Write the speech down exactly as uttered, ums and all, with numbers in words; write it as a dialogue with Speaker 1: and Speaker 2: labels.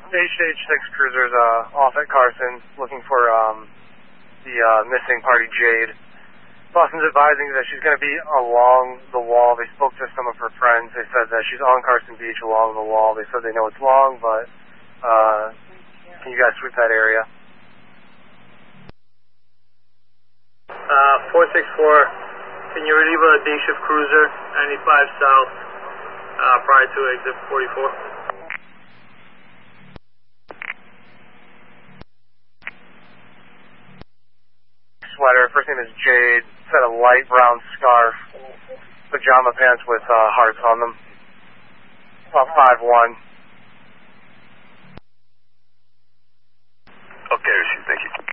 Speaker 1: H H six cruisers uh, off at Carson looking for um, the uh, missing party Jade. Boston's advising that she's going to be along the wall. They spoke to some of her friends. They said that she's on Carson Beach along the wall. They said they know it's long, but uh, can you guys sweep that area?
Speaker 2: Uh, four six four, can you relieve a day shift cruiser, ninety-five south, uh, prior to exit forty-four?
Speaker 1: Sweater, first name is Jade, set a light brown scarf, pajama pants with uh, hearts on them, about five one.
Speaker 3: Okay, thank you.